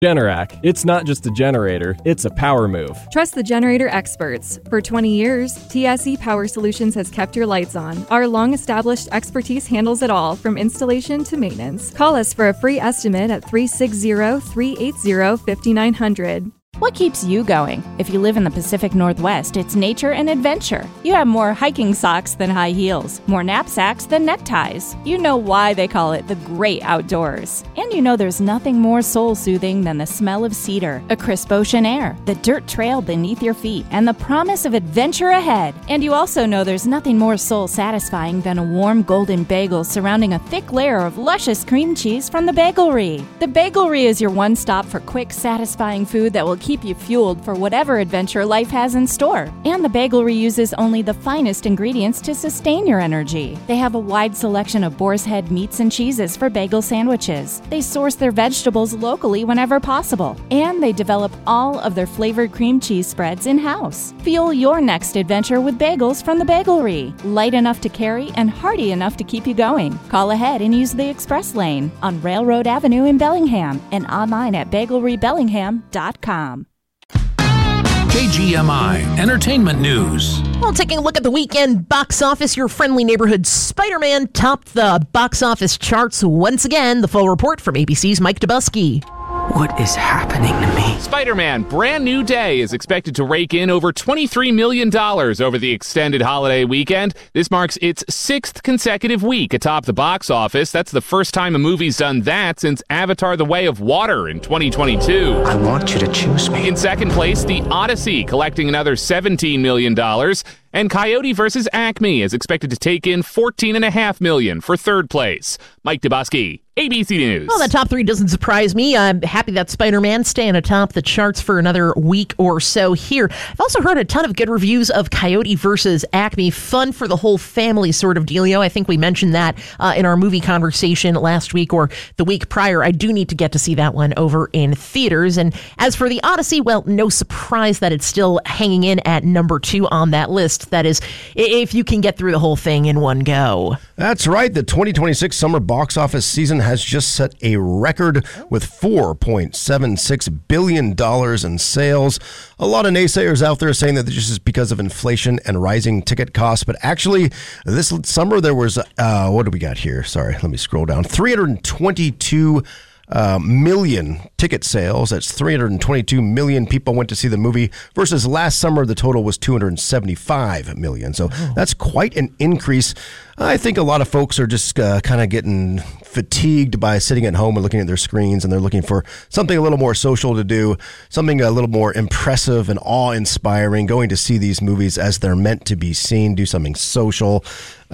Generac. It's not just a generator, it's a power move. Trust the generator experts. For 20 years, TSE Power Solutions has kept your lights on. Our long-established expertise handles it all, from installation to maintenance. Call us for a free estimate at 360-380-5900. What keeps you going? If you live in the Pacific Northwest, it's nature and adventure. You have more hiking socks than high heels, more knapsacks than neckties. You know why they call it the great outdoors. And you know there's nothing more soul-soothing than the smell of cedar, a crisp ocean air, the dirt trail beneath your feet, and the promise of adventure ahead. And you also know there's nothing more soul-satisfying than a warm golden bagel surrounding a thick layer of luscious cream cheese from the Bagelry. The Bagelry is your one stop for quick, satisfying food that will keep you fueled for whatever adventure life has in store. And the Bagelry uses only the finest ingredients to sustain your energy. They have a wide selection of boar's head meats and cheeses for bagel sandwiches. They source their vegetables locally whenever possible. And they develop all of their flavored cream cheese spreads in-house. Fuel your next adventure with bagels from the Bagelry. Light enough to carry and hearty enough to keep you going. Call ahead and use the express lane on Railroad Avenue in Bellingham and online at bagelrybellingham.com. KGMI Entertainment News. Well, taking a look at the weekend box office, your friendly neighborhood Spider-Man topped the box office charts once again. The full report from ABC's Mike Dubusky. What is happening to me? Spider-Man Brand New Day is expected to rake in over $23 million over the extended holiday weekend. This marks its 6th consecutive week atop the box office. That's the first time a movie's done that since Avatar: The Way of Water in 2022. I want you to choose me. In second place, The Odyssey, collecting another $17 million. And Coyote vs. Acme is expected to take in $14.5 million for third place. Mike Dubusky, ABC News. Well, that top three doesn't surprise me. I'm happy that Spider-Man staying atop the charts for another week or so here. I've also heard a ton of good reviews of Coyote vs. Acme. Fun for the whole family sort of dealio. I think we mentioned that in our movie conversation last week or the week prior. I do need to get to see that one over in theaters. And as for The Odyssey, well, no surprise that it's still hanging in at number 2 on that list. That is, if you can get through the whole thing in one go. That's right. The 2026 summer box office season has just set a record with $4.76 billion in sales. A lot of naysayers out there saying that this is because of inflation and rising ticket costs. But actually, this summer there was, what do we got here? Sorry, let me scroll down. 322 million ticket sales. That's 322 million people went to see the movie versus last summer the total was 275 million. So that's quite an increase. I think a lot of folks are just kind of getting fatigued by sitting at home and looking at their screens, and they're looking for something a little more social to do, something a little more impressive and awe-inspiring, going to see these movies as they're meant to be seen, do something social.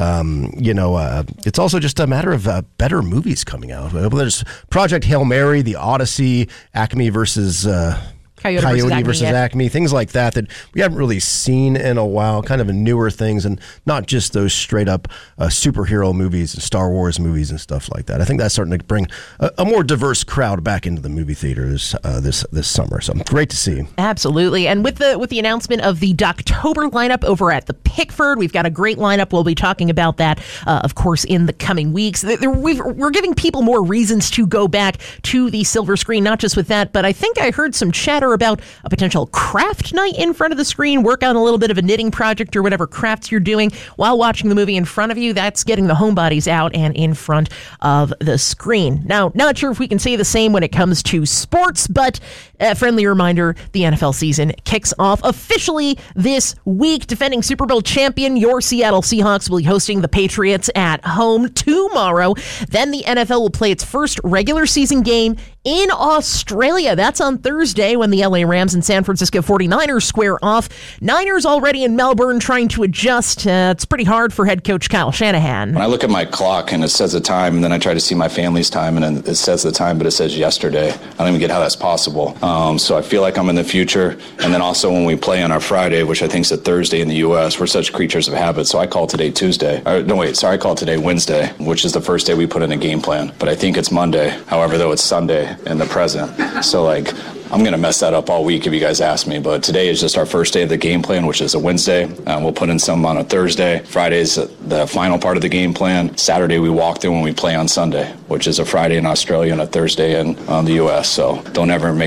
It's also just a matter of better movies coming out. There's Project Hail Mary, The Odyssey, Acme versus Coyote versus Acme, things like that we haven't really seen in a while, kind of newer things, and not just those straight up superhero movies and Star Wars movies and stuff like that. I think that's starting to bring a more diverse crowd back into the movie theaters this summer. So great to see. Absolutely. And with the announcement of the Doctober lineup over at the Pickford, we've got a great lineup. We'll be talking about that, of course, in the coming weeks. We're giving people more reasons to go back to the silver screen, not just with that, but I think I heard some chatter about a potential craft night in front of the screen, work on a little bit of a knitting project or whatever crafts you're doing while watching the movie in front of you. That's getting the homebodies out and in front of the screen. Now, not sure if we can say the same when it comes to sports, but a friendly reminder, the NFL season kicks off officially this week. Defending Super Bowl champion, your Seattle Seahawks will be hosting the Patriots at home tomorrow. Then the NFL will play its first regular season game in Australia. That's on Thursday when the LA Rams and San Francisco 49ers square off. Niners already in Melbourne trying to adjust. It's pretty hard for head coach Kyle Shanahan. When I look at my clock and it says the time, and then I try to see my family's time, and then it says the time, but it says yesterday. I don't even get how that's possible. So I feel like I'm in the future. And then also when we play on our Friday, which I think is a Thursday in the U.S., we're such creatures of habit. So I call today Tuesday. I call today Wednesday, which is the first day we put in a game plan. But I think it's Monday. However, though, it's Sunday. in the present. So, like, I'm going to mess that up all week if you guys ask me, but today is just our first day of the game plan, which is a Wednesday. We'll put in some on a Thursday. Friday is the final part of the game plan. Saturday we walk through when we play on Sunday, which is a Friday in Australia and a Thursday in the U.S. So don't ever make